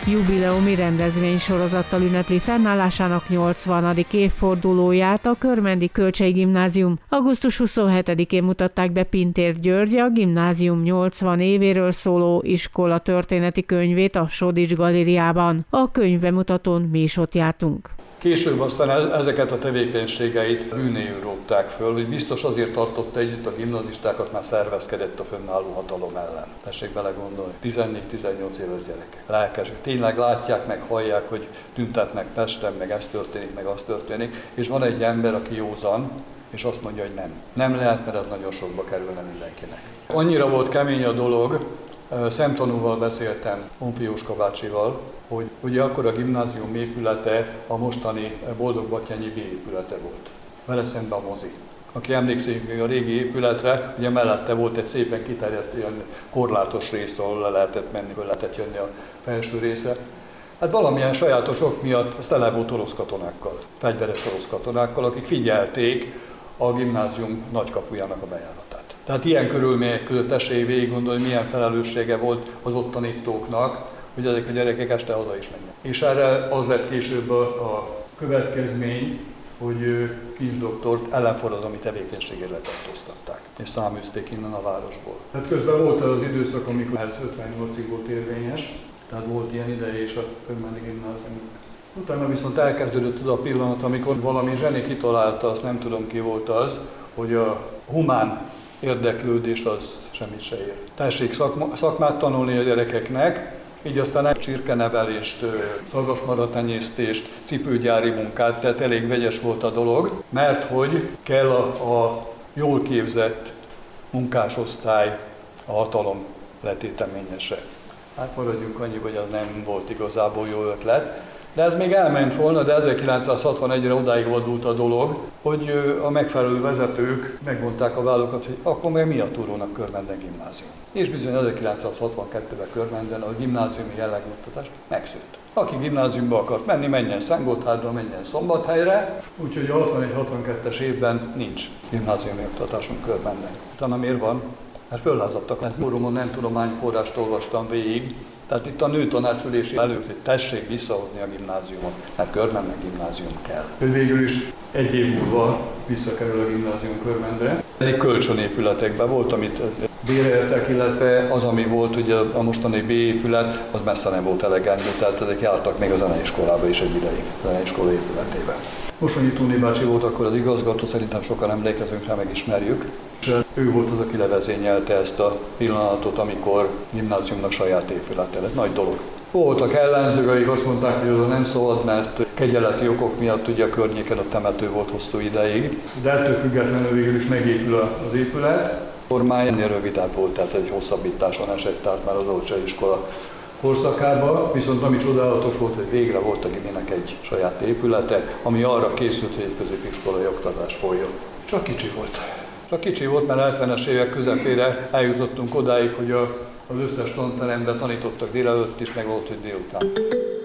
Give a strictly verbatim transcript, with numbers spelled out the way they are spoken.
Jubileumi rendezvénysorozattal ünnepli fennállásának nyolcvanadik évfordulóját a Körmendi Kölcsey Gimnázium. augusztus huszonhetedikén mutatták be Pintér György a gimnázium nyolcvan évéről szóló iskola történeti könyvét a Sodics Galériában. A könyvbemutatón mi is ott jártunk. Később aztán ezeket a tevékenységeit bűnéül rótták föl, hogy biztos azért tartotta együtt a gimnazistákat, már szervezkedett a fönnálló hatalom ellen. Tessék belegondolni, tizennégy-tizennyolc éves gyerekek, lelkesek, tényleg látják meg, hallják, hogy tüntetnek Pesten, meg ez történik, meg az történik, és van egy ember, aki józan, és azt mondja, hogy nem. Nem lehet, mert ez nagyon sokba kerülne mindenkinek. Annyira volt kemény a dolog, szemtanúval beszéltem, Honfióska bácsival, hogy ugye akkor a gimnázium épülete a mostani Boldogbattyanyi B épülete volt. Vele szembe a mozi. Aki emlékszik még a régi épületre, ugye mellette volt egy szépen kiterjedt ilyen korlátos rész, ahol le lehetett menni, le lehetett jönni a felső részre. Hát valamilyen sajátos ok miatt az tele volt orosz katonákkal, fegyveres orosz katonákkal, akik figyelték a gimnázium nagykapujának a bejáratát. Tehát ilyen körülmények között esély végig gondolni, milyen felelőssége volt az ott tanítóknak, hogy ezek a gyerekek este haza is mennek. És erre az lett később a, a következmény, hogy Kincs doktort ellenforradalmi tevékenységért letartóztatták, és száműzték innen a városból. Hát közben volt az az időszak, amikor ez ötvennyolcig volt érvényes, tehát volt ilyen ideje is a Körmendi Gimnázium. Utána viszont elkezdődött az a pillanat, amikor valami zseni kitalálta, azt nem tudom ki volt az, hogy a humán érdeklődés az semmit se ér. Tessék szakma, szakmát tanulni a gyerekeknek, így aztán csirkenevelést, szarvasmaratenyésztést, cipőgyári munkát, tehát elég vegyes volt a dolog, mert hogy kell a, a jól képzett munkásosztály a hatalom letéteményese. Hát maradjunk annyi, hogy az nem volt igazából jó ötlet. De ez még elment volna, de ezerkilencszázhatvanegyre odáig vadult a dolog, hogy a megfelelő vezetők megmondták a vállalatokat, hogy akkor meg mi a túrónak Körmenden gimnázium. És bizony ezerkilencszázhatvankettőben Körmenden a gimnáziumi jellegoktatás megszűnt. Aki gimnáziumba akart menni, menjen Szentgotthardra, menjen Szombathelyre, úgyhogy a hatvanegy-hatvankettes évben nincs gimnáziumi oktatásunk Körmenden. Utána miért van? Hát föllázadtak, mert fórumon nem tudományforrást olvastam végig, tehát itt a nőtanácsülési előtt, hogy tessék visszahozni a gimnáziumot, mert Körmenden gimnázium kell. Ő végül is egy év múlva visszakerül a gimnázium Körmendre. Egy kölcsönépületekben volt, amit béreltek, illetve az, ami volt, hogy a mostani B épület, az messze nem volt elegendő, tehát ezek jártak még a zeneiskolába is egy ideig, a zeneiskola épületébe. Mosonyi Túni bácsi volt akkor az igazgató, szerintem sokan emlékezünk rá, megismerjük. És ő volt az, aki levezényelte ezt a pillanatot, amikor gimnáziumnak saját épülete lett. Nagy dolog. Voltak ellenzők, akik azt mondták, hogy az nem szabad, mert kegyeleti okok miatt ugye a környéken a temető volt hosszú ideig. De ettől függetlenül végül is megépül az épület. A kormány ennél rövidebb volt, tehát egy hosszabbításon esett át már az Olcsai iskola korszakában, viszont ami csodálatos volt, hogy végre volt a giminek egy saját épülete, ami arra készült, hogy egy középiskolai oktatás folyjon. Csak kicsi volt. Csak kicsi volt, mert hetvenes évek közepére eljutottunk odáig, hogy a, az összes tanteremben tanítottak délelőtt is, meg volt, hogy délután.